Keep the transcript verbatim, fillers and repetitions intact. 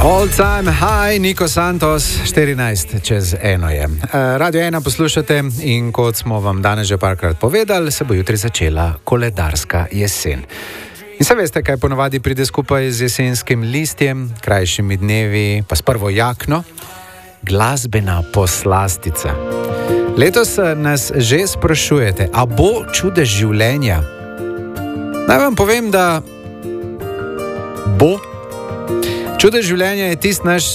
All time high, Niko Santos, štirinajst čez eno je. Radio ena poslušate in kot smo vam danes že parkrat povedali, se bo jutri začela koledarska jesen. In se veste, kaj ponavadi pride skupaj z jesenskim listjem, krajšimi dnevi, pa s prvo jakno? Glasbena poslastica. Letos nas že sprašujete, a bo čudež življenja? Naj vam povem, da bo. Čudež življenja je tisti naš